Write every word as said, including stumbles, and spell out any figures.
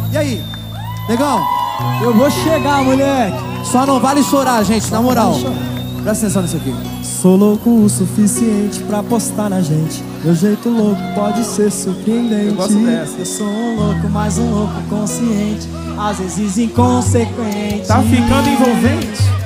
E aí? Negão? Eu vou chegar, moleque. Só não vale chorar, gente, na moral. Presta atenção nisso aqui. Sou louco o suficiente pra apostar na gente. Meu jeito louco pode ser surpreendente. Eu gosto dessa. Eu sou um louco, mas um louco consciente, às vezes inconsequente. Tá ficando envolvente?